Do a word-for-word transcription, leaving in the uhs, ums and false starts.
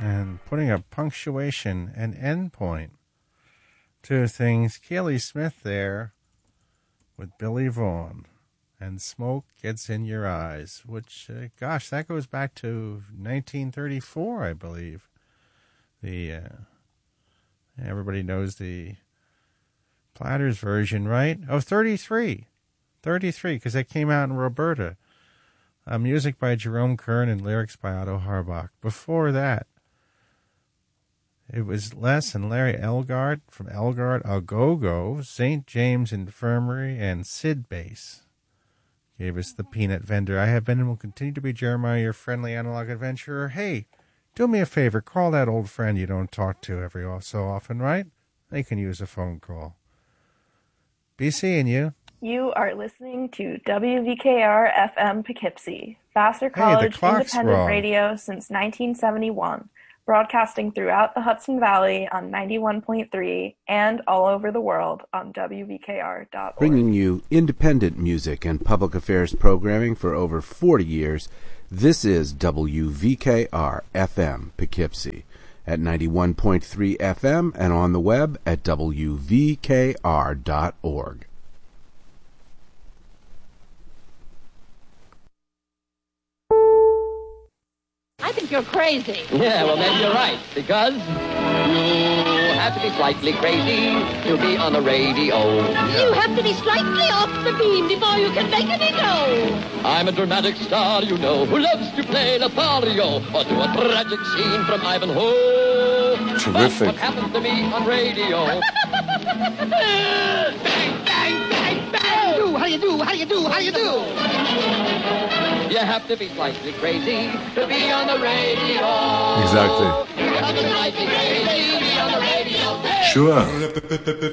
and putting a punctuation and end point to things. Keely Smith there with Billy Vaughn and Smoke Gets in Your Eyes, which, uh, gosh, that goes back to nineteen thirty-four, I believe. The uh, everybody knows the Platters version, right? Oh, thirty-three. thirty-three, because that came out in Roberta. Uh, music by Jerome Kern and lyrics by Otto Harbach. Before that, it was Les and Larry Elgart from Elgart A Go-Go, Saint James Infirmary, and Sid Bass gave us The Peanut Vendor. I have been and will continue to be Jeremiah, your friendly analog adventurer. Hey, do me a favor. Call that old friend you don't talk to every so often, right? They can use a phone call. Be seeing you. You are listening to W V K R F M Poughkeepsie, Vassar College hey, independent wrong. radio since nineteen seventy-one, broadcasting throughout the Hudson Valley on ninety-one point three and all over the world on W V K R dot org. Bringing you independent music and public affairs programming for over forty years, this is W V K R F M Poughkeepsie at ninety-one point three F M and on the web at W V K R dot org. I think you're crazy. Yeah, well, maybe you're right, because you have to be slightly crazy to be on the radio. You have to be slightly off the beam before you can make any dough. I'm a dramatic star, you know, who loves to play Lothario or do a tragic scene from Ivanhoe. Terrific. But what happens to me on radio? Bang, bang, bang, bang! Do, how do you do, how do you do, how do you do? You have to be slightly crazy to be on the radio. Exactly. You have to be slightly crazy to be on the radio. Sure.